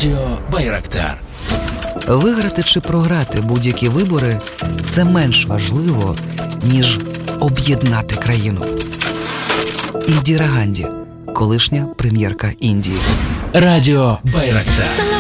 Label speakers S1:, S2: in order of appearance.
S1: Радіо Байрактар.
S2: Виграти чи програти будь-які вибори – це менш важливо, ніж об'єднати країну. Індіра Ганді, колишня прем'єрка Індії.
S1: Радіо Байрактар.